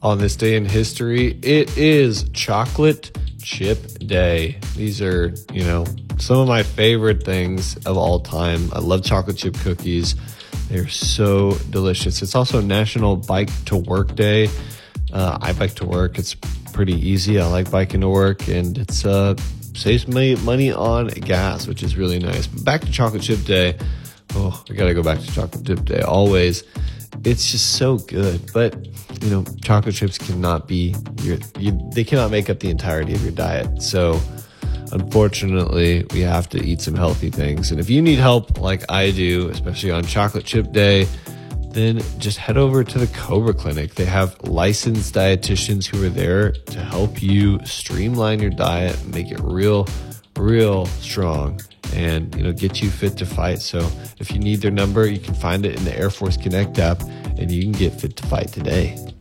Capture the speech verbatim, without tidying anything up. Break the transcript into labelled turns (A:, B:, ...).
A: On this day in history, it is Chocolate Chip Day. These are, you know, some of my favorite things of all time. I love chocolate chip cookies. They're so delicious. It's also National Bike to Work Day. Uh, I bike to work. It's pretty easy. I like biking to work, and it's uh, saves me money on gas, which is really nice. But back to Chocolate Chip Day. Oh, I gotta go back to Chocolate Chip Day always. It's just so good, but you know, chocolate chips cannot be your, you, they cannot make up the entirety of your diet. So unfortunately, we have to eat some healthy things. And if you need help like I do, especially on Chocolate Chip Day, then just head over to the Cobra Clinic. They have licensed dietitians who are there to help you streamline your diet, make it real, real strong, and you know, get you fit to fight. So if you need their number, you can find it in the Air Force Connect app, and you can get fit to fight today.